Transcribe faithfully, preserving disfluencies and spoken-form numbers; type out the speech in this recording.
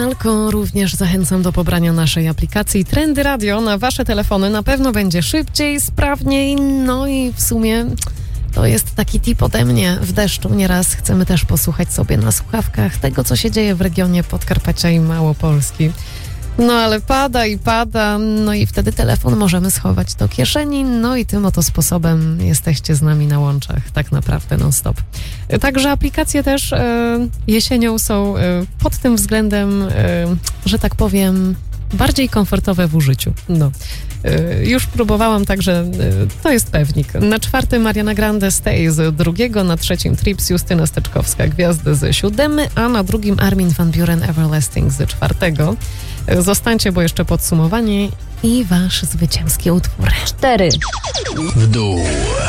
Alko również zachęcam do pobrania naszej aplikacji Trendy Radio na wasze telefony. Na pewno będzie szybciej, sprawniej, no i w sumie to jest taki tip ode mnie. W deszczu nieraz chcemy też posłuchać sobie na słuchawkach tego, co się dzieje w regionie Podkarpacia i Małopolski. No ale pada i pada, no i wtedy telefon możemy schować do kieszeni, no i tym oto sposobem jesteście z nami na łączach, tak naprawdę non-stop. Także aplikacje też e, jesienią są e, pod tym względem, e, że tak powiem, bardziej komfortowe w użyciu. No. E, już próbowałam, także e, to jest pewnik. Na czwartym Ariana Grande Stay z drugiego, na trzecim Trips Justyna Steczkowska Gwiazdy z siódemy, a na drugim Armin van Buuren Everlasting z czwartego. Zostańcie, bo jeszcze podsumowanie i wasz zwycięski utwór. Cztery. W dół.